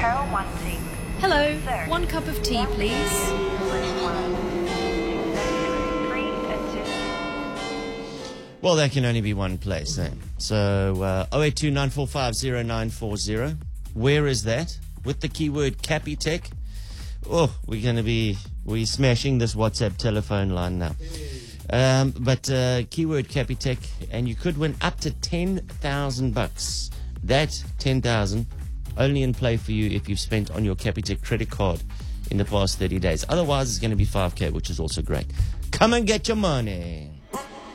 Carol 1 seat. Hello, 1 cup of tea, please. Well, that can only be one place, eh? So, 082-945-0940. Where is that? With the keyword Capitec. Oh, we're smashing this WhatsApp telephone line now. But keyword Capitec, and you could win up to $10,000. That 10,000 only in play for you if you've spent on your Capitec credit card in the past 30 days. Otherwise, it's going to be 5K, which is also great. Come and get your money.